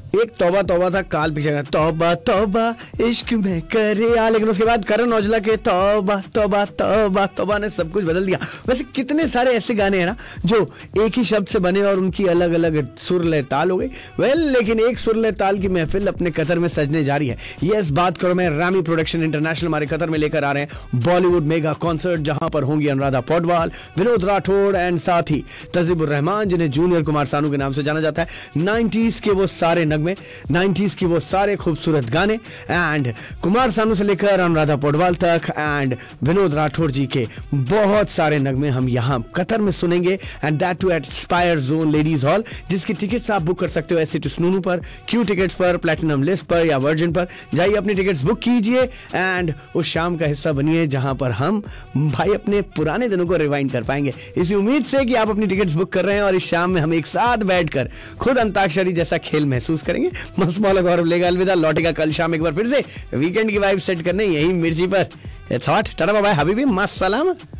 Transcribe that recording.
एक तौबा तौबा था, काल पीछे का तौबा तौबा इश्क में करे आ, लेकिन उसके बाद करण औजला के तौबा तौबा तौबा तौबा ने सब कुछ बदल दिया। वैसे कितने सारे ऐसे गाने हैं ना जो एक ही शब्द से बने और उनकी अलग अलग सुर लय ताल हो गई। लेकिन एक सुर लय ताल की महफिल अपने कतर में सजने जा रही है। यस, बात करो मैं रामी प्रोडक्शन इंटरनेशनल हमारे कतर में लेकर आ रहे हैं बॉलीवुड मेगा कॉन्सर्ट, जहां पर होंगी अनुराधा पौडवाल, विनोद राठौड़ एंड साथ ही तजीबुर रहमान, जिन्हें जूनियर कुमार सानू के नाम से जाना जाता है। 90s के वो सारे नगमे, 90s की वो सारे खूबसूरत गाने, एंड कुमार सानू से लेकर अनुराधा पौडवाल तक एंड विनोद राठौड़ जी के बहुत सारे नगमे हम यहाँ कतर में सुनेंगे, and that to eight spire zone ladies hall, जिसकी टिकट्स आप बुक कर सकते हो ऐसे स्नूनू पर, क्यू टिकट्स पर, प्लेटिनम लिस्ट पर या वर्जिन पर जाइए, अपनी टिकट्स बुक कीजिए एंड उस शाम का हिस्सा बनिए जहां पर हम भाई अपने पुराने दिनों को रिवाइंड कर पाएंगे। इसी उम्मीद से कि आप अपनी टिकट्स बुक कर रहे हैं और इस शाम में हम एक साथ बैठकर खुद अंताक्षरी जैसा खेल महसूस करेंगे। मस्त मौला गौरव लेगा अलविदा, लौटेगा कल शाम एक बार फिर से वीकेंड की वाइब सेट करने यही मिर्ची पर। It's hot, tata bye bye Habibi, मस्त सलाम।